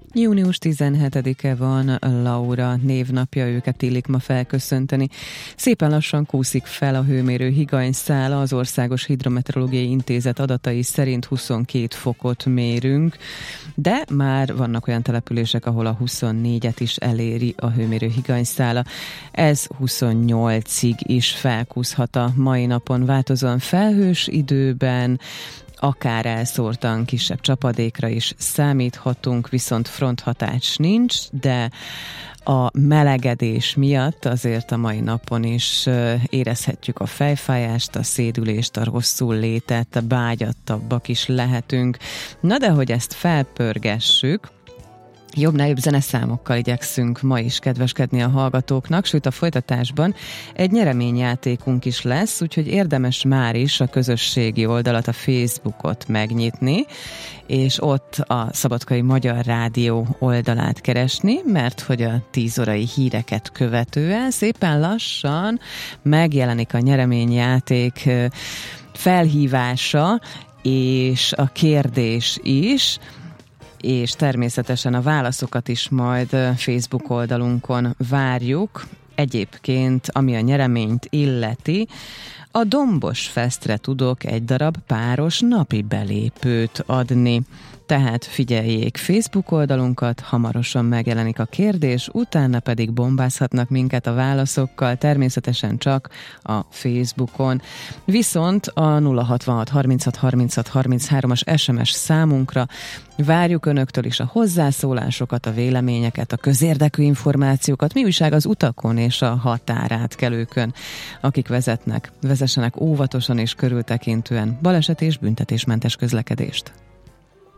Június 17-e van, Laura névnapja, őket illik ma felköszönteni. Szépen lassan kúszik fel a hőmérő higanyszála, az Országos Hidrometeorológiai Intézet adatai szerint 22 fokot mérünk, de már vannak olyan települések, ahol a 24-et is eléri a hőmérő higanyszála. Ez 28-ig is felkúszhat a mai napon, változóan felhős időben, akár elszórtan kisebb csapadékra is számíthatunk, viszont fronthatás nincs, de a melegedés miatt azért a mai napon is érezhetjük a fejfájást, a szédülést, a rosszul létet, bágyattabbak is lehetünk. Na de hogy ezt felpörgessük, jobbnál jobb zeneszámokkal igyekszünk ma is kedveskedni a hallgatóknak, sőt a folytatásban egy nyereményjátékunk is lesz, úgyhogy érdemes már is a közösségi oldalat, a Facebookot megnyitni, és ott a Szabadkai Magyar Rádió oldalát keresni, mert hogy a 10 órai híreket követően szépen lassan megjelenik a nyereményjáték felhívása, és a kérdés is, és természetesen a válaszokat is majd Facebook oldalunkon várjuk. Egyébként, ami a nyereményt illeti, a Dombos Festre tudok egy darab páros napi belépőt adni. Tehát figyeljék Facebook oldalunkat, hamarosan megjelenik a kérdés, utána pedig bombázhatnak minket a válaszokkal, természetesen csak a Facebookon. Viszont a 066 36 36 33-as SMS számunkra várjuk önöktől is a hozzászólásokat, a véleményeket, a közérdekű információkat, mi újság az utakon és a határátkelőkön, akik vezessenek óvatosan és körültekintően, baleset és büntetésmentes közlekedést.